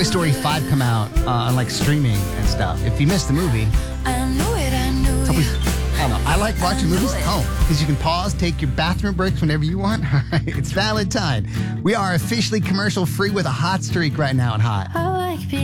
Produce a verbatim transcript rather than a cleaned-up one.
Toy Story five come out uh, on like streaming and stuff. If you missed the movie, I knew it, I knew it's always, it. I don't know. I like watching movies at home because you can pause, take your bathroom breaks whenever you want. All right, it's Valentine. We are officially commercial free with a hot streak right now on Hot. I